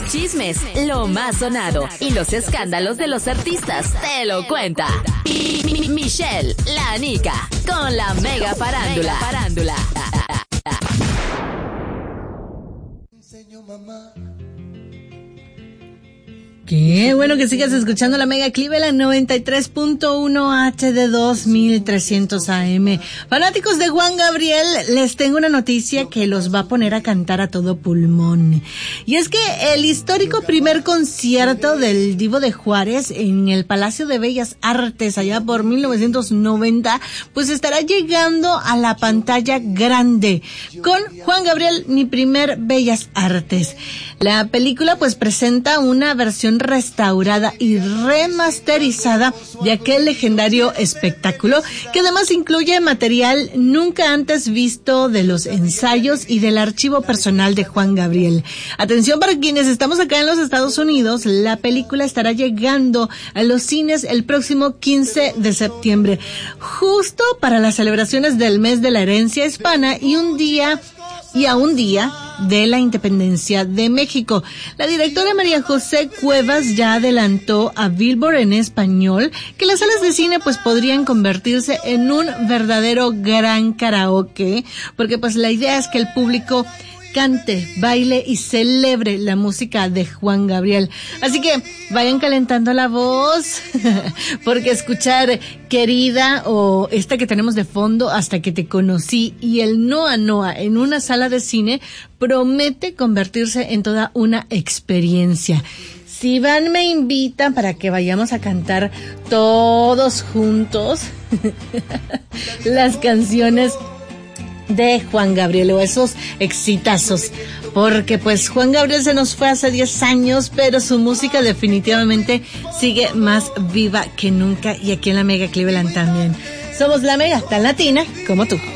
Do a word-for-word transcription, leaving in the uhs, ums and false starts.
Chismes, lo más sonado y los escándalos de los artistas te lo cuenta Mi- Mi- Michelle, la Nica, con la mega farándula. farándula. Enseño, mamá. Qué bueno que sigas escuchando la Mega Cleveland noventa y tres punto uno H D dos mil trescientos A M. Fanáticos de Juan Gabriel, les tengo una noticia que los va a poner a cantar a todo pulmón. Y es que el histórico primer concierto del Divo de Juárez en el Palacio de Bellas Artes allá por mil novecientos noventa, pues estará llegando a la pantalla grande con Juan Gabriel, mi primer Bellas Artes. La película pues presenta una versión restaurada y remasterizada de aquel legendario espectáculo, que además incluye material nunca antes visto de los ensayos y del archivo personal de Juan Gabriel. Atención para quienes estamos acá en los Estados Unidos, la película estará llegando a los cines el próximo quince de septiembre, justo para las celebraciones del mes de la herencia hispana y un día y a un día de la independencia de México. La directora María José Cuevas ya adelantó a Billboard en español que las salas de cine pues podrían convertirse en un verdadero gran karaoke, porque pues la idea es que el público cante, baile y celebre la música de Juan Gabriel. Así que vayan calentando la voz, porque escuchar Querida o esta que tenemos de fondo, Hasta que te conocí, y el Noa Noa en una sala de cine promete convertirse en toda una experiencia. Si van, me invitan para que vayamos a cantar todos juntos las canciones de Juan Gabriel o esos exitazos, porque pues Juan Gabriel se nos fue hace diez años, pero su música definitivamente sigue más viva que nunca, y aquí en la Mega Cleveland también. Somos la Mega tan latina como tú.